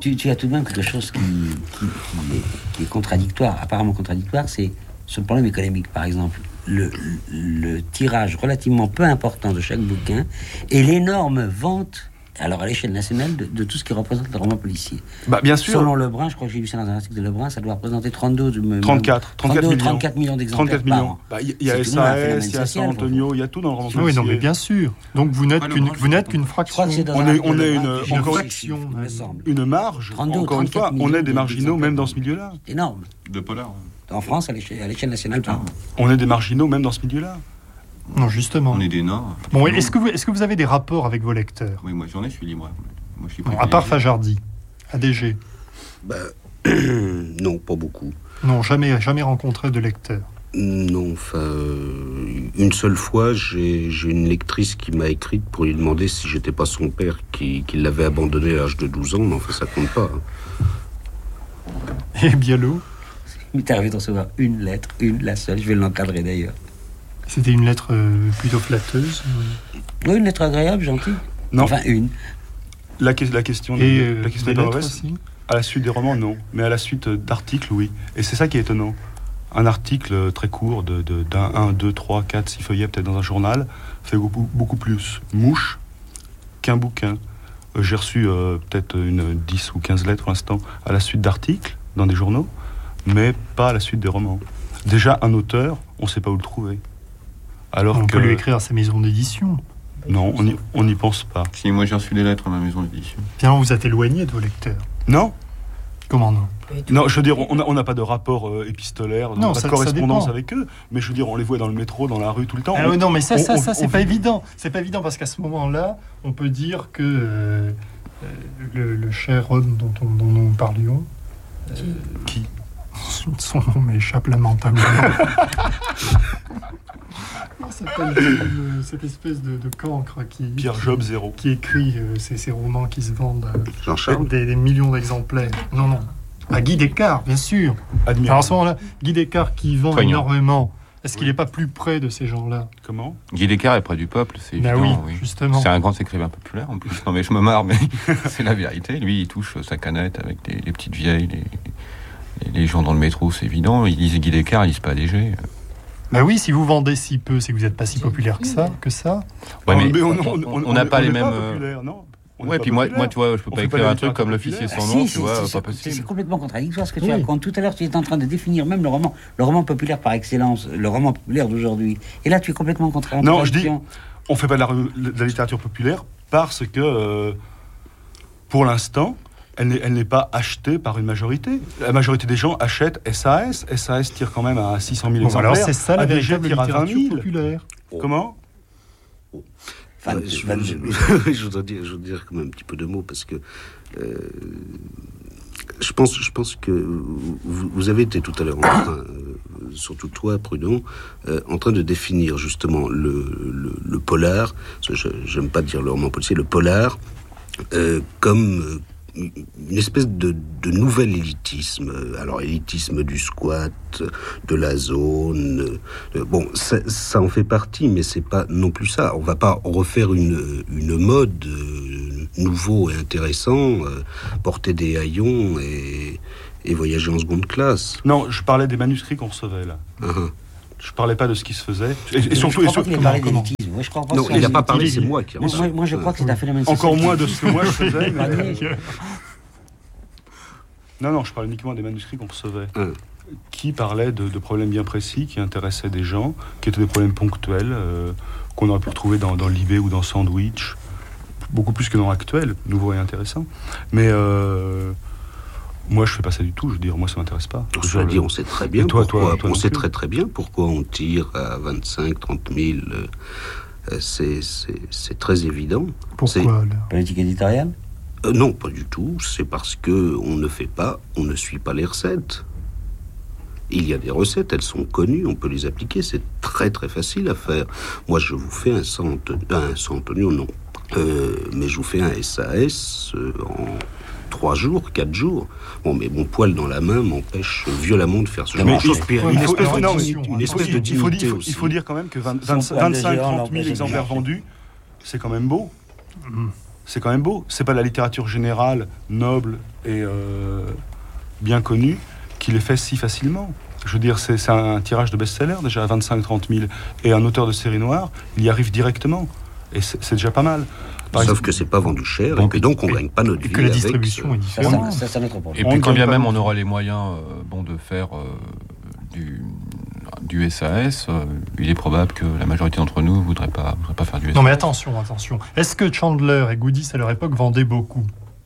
tu as tout de même quelque chose qui est contradictoire, apparemment contradictoire, c'est ce problème économique, par exemple. Le tirage relativement peu important de chaque bouquin et l'énorme vente, alors à l'échelle nationale, de tout ce qui représente le roman policier. Bien sûr. Selon Lebrun, je crois que j'ai lu ça dans un article de Lebrun, ça doit représenter 34 millions d'exemplaires 34 millions. par an. Il y a SAS, il y a San Antonio, il y a tout dans le roman policier. Oui, non, mais bien sûr. Donc vous n'êtes qu'une fraction. On est une marge. 32, encore une fois, on est des marginaux même dans ce milieu-là. Énorme. De polar. En France, à l'échelle nationale, par an. On est des marginaux même dans ce milieu-là. Non, justement. On est des Nords. Bon, est-ce que vous avez des rapports avec vos lecteurs ? Oui, moi j'en ai, je suis libre. Moi, je suis à part Fajardi, ADG. Non, pas beaucoup. Non, jamais rencontré de lecteur. Non, une seule fois, j'ai une lectrice qui m'a écrite pour lui demander si j'étais pas son père qui l'avait abandonné à l'âge de 12 ans, mais en fait, ça compte pas. Et Bialot ? Il m'est arrivé de recevoir une lettre, la seule, je vais l'encadrer d'ailleurs. C'était une lettre plutôt flatteuse. Oui, une lettre agréable, gentille. Non. Enfin, une. La question des est lettres aussi. À la suite des romans, non. Mais à la suite d'articles, oui. Et c'est ça qui est étonnant. Un article très court d'un 1, 2, 3, 4, 6 feuillets, peut-être dans un journal, fait beaucoup plus mouche qu'un bouquin. J'ai reçu peut-être 10 ou 15 lettres pour l'instant à la suite d'articles dans des journaux, mais pas à la suite des romans. Déjà, un auteur, on ne sait pas où le trouver. Alors on peut lui écrire à sa maison d'édition. Non, on n'y pense pas. Si, moi j'ai reçu des lettres à ma maison d'édition. Finalement, vous êtes éloigné de vos lecteurs. Non. Comment non ? Non, je veux dire, on n'a pas de rapport épistolaire, on n'a pas de correspondance avec eux, mais je veux dire, on les voit dans le métro, dans la rue tout le temps. Non, mais ça, c'est pas évident. C'est pas évident parce qu'à ce moment-là, on peut dire que le cher homme dont nous parlions... Qui son nom m'échappe lamentablement. s'appelle cette espèce de cancre Pierre Job Zéro, qui écrit ces romans qui se vendent Jean-Charles des millions d'exemplaires. Non. Guy Descartes, bien sûr. Alors à ce moment-là, Guy Descartes qui vend énormément. Est-ce qu'il n'est pas plus près de ces gens-là ? Comment ? Guy Descartes est près du peuple, c'est évident. Oui, justement. C'est un grand écrivain populaire en plus. Non mais je me marre, mais c'est la vérité. Lui, il touche sa canette avec les petites vieilles, les gens dans le métro, c'est évident. Ils lisent Guy Descartes, ils lisent pas ADG. Oui, si vous vendez si peu, c'est que vous n'êtes pas si populaire que ça. Ouais, mais on n'a pas les mêmes. Ouais, puis moi, tu vois, je peux pas écrire un truc comme L'officier sans nom, tu vois, pas possible. C'est complètement contradictoire ce que tu racontes. Tout à l'heure, tu étais en train de définir même le roman populaire par excellence, le roman populaire d'aujourd'hui. Et là, tu es complètement contraire. Non, je dis, on fait pas de la littérature populaire parce que, pour l'instant, elle n'est pas achetée par une majorité. La majorité des gens achètent SAS. SAS tire quand même à 600 000 exemplaires. Alors c'est ça la ADG véritable tire à 20 000. littérature populaire. Comment ? Je voudrais dire quand même un petit peu de mots parce que je pense que vous avez été tout à l'heure en train, surtout toi, Prudhon, en train de définir justement le polar, j'aime pas dire le roman policier, le polar, comme une espèce de nouvel élitisme. Alors, élitisme du squat, de la zone. Bon, ça en fait partie, mais c'est pas non plus ça. On va pas refaire une mode nouveau et intéressant, porter des haillons et voyager en seconde classe. Non, je parlais des manuscrits qu'on recevait, là. Uh-huh. Je parlais pas de ce qui se faisait. Et surtout, il a parlé d'élitisme. Moi, je crois pas. Non, il n'a pas parlé, c'est moi qui en parle. Moi, je crois que c'est un phénomène. Encore moins de ce que moi je faisais. Non, je parle uniquement des manuscrits qu'on recevait. Qui parlaient de problèmes bien précis, qui intéressaient des gens, qui étaient des problèmes ponctuels, qu'on aurait pu retrouver dans Libé ou dans Sandwich, beaucoup plus que dans Actuel, nouveau et intéressant. Mais moi, je fais pas ça du tout. Je veux dire, moi, ça m'intéresse pas. Je veux dire, on sait très bien pourquoi. On sait très bien pourquoi on tire à 25, 30 000. C'est très évident. Pourquoi politique éditoriale ? Non, pas du tout. C'est parce que on ne suit pas les recettes. Il y a des recettes, elles sont connues, on peut les appliquer. C'est très très facile à faire. Moi, je vous fais un San Antonio, non. Mais je vous fais un SAS en 3 jours, 4 jours. Bon, mais mon poil dans la main m'empêche violemment de faire ce genre de choses. Une espèce de dignité aussi. Il faut dire quand même que 25-30 000 exemplaires vendus, c'est quand même beau. c'est quand même beau. C'est pas la littérature générale, noble et bien connue, qui les fait si facilement. Je veux dire, c'est un tirage de best-seller déjà à 25-30 000. Et un auteur de série noire, il y arrive directement. Et c'est déjà pas mal. Sauf que c'est pas vendu cher, et donc on gagne pas notre vie. Et que la distribution est différente. Ça, c'est notre problème. Et puis quand bien même on aura les moyens de faire du SAS, il est probable que la majorité d'entre nous ne voudrait pas faire du SAS. Non mais attention. Est-ce que Chandler et Goodies à leur époque vendaient beaucoup ?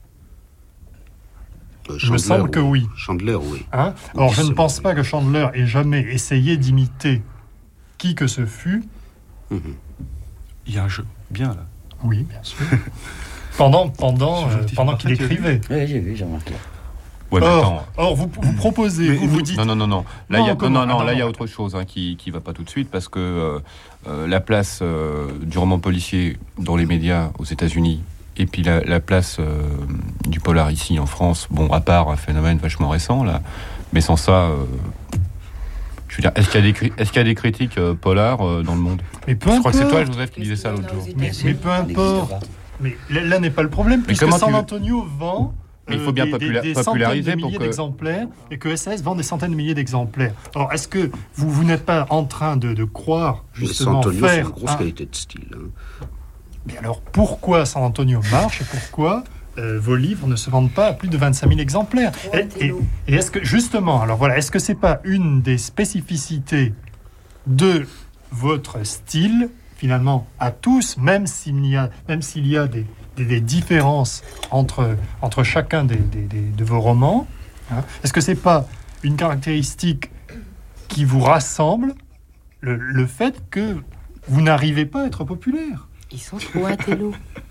Il me semble que oui. Chandler, oui. Hein ? Alors je ne pense pas que Chandler ait jamais essayé d'imiter qui que ce fût. Il y a un jeu, bien là. Oui, bien sûr. pendant qu'il écrivait. Oui, j'ai remarqué. Ouais, or, vous proposez, vous dites... Non. Là, il y a autre chose qui va pas tout de suite, parce que la place du roman policier dans les médias aux États-Unis, et puis la place du polar ici en France, bon, à part un phénomène vachement récent, là, mais sans ça... je veux dire, est-ce qu'il y a des critiques polars dans le monde ? Mais peu importe. Je crois que c'est toi, Joseph, qui disais ça l'autre jour. Mais peu importe. Mais là n'est pas le problème, puisque San Antonio vend il faut bien des centaines de milliers d'exemplaires et que SAS vend des centaines de milliers d'exemplaires. Alors, est-ce que vous n'êtes pas en train de croire, justement, San Antonio, faire... c'est une grosse qualité de style. Mais alors, pourquoi San Antonio marche et pourquoi vos livres ne se vendent pas à plus de 25 000 exemplaires. Et est-ce que, justement, alors voilà, est-ce que c'est pas une des spécificités de votre style, finalement, à tous, même s'il y a des différences entre chacun de vos romans, hein, est-ce que c'est pas une caractéristique qui vous rassemble, le fait que vous n'arrivez pas à être populaire ? Ils sont trop intello.